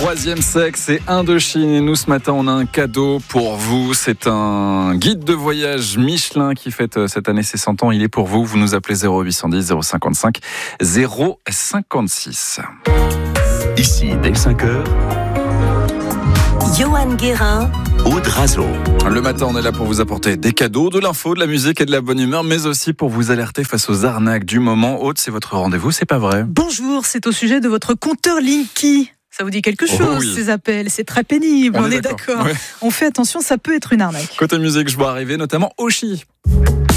Troisième sexe et Indochine. Et nous, ce matin, on a un cadeau pour vous. C'est un guide de voyage Michelin qui fête cette année ses 100 ans. Il est pour vous. Vous nous appelez 0810 055 056. Ici, dès 5h, Johan Guérin, Aude Razo. Le matin, on est là pour vous apporter des cadeaux, de l'info, de la musique et de la bonne humeur, mais aussi pour vous alerter face aux arnaques du moment. Aude, c'est votre rendez-vous, c'est pas vrai? Bonjour, c'est au sujet de votre compteur Linky. Ça vous dit quelque chose, oui. Ces appels? C'est très pénible, on est d'accord. Ouais. On fait attention, ça peut être une arnaque. Côté musique, je vois arriver notamment Oshi.